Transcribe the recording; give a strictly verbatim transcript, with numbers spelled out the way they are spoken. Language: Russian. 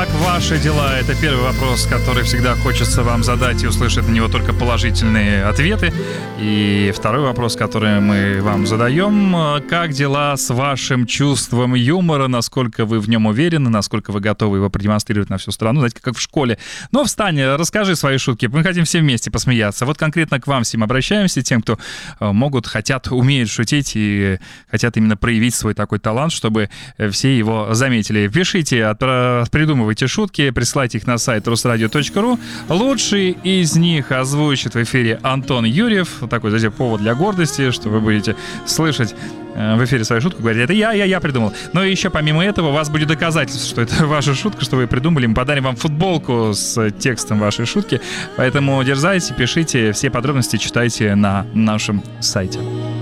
как ваши дела? Это первый вопрос, который всегда хочется вам задать и услышать на него только положительные ответы. И второй вопрос, который мы вам задаем: как дела с вашим чувством юмора? Насколько вы в нем уверены? Насколько вы готовы его продемонстрировать на всю страну? Знаете, как в школе. Ну, встань, расскажи свои шутки. Мы хотим все вместе посмеяться. Вот конкретно к вам всем обращаемся, тем, кто могут, хотят, умеют шутить и хотят именно проявить свой такой талант, чтобы все его заметили. Пишите, придумывайте шутки, присылайте их на сайт русрадио точка ру. Лучший из них озвучит в эфире Антон Юрьев. Такой, знаете, повод для гордости, что вы будете слышать в эфире свою шутку, говорить: это я, я, я придумал. Но еще помимо этого у вас будет доказательство, что это ваша шутка, что вы придумали. Мы подарим вам футболку с текстом вашей шутки. Поэтому дерзайте, пишите, все подробности читайте на нашем сайте.